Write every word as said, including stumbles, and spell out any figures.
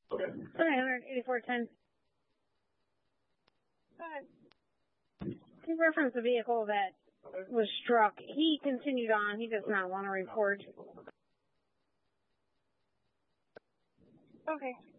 Okay. nine hundred eighty-four ten. Go ahead. He referenced the vehicle that was struck. He continued on. He does not want to report. Okay.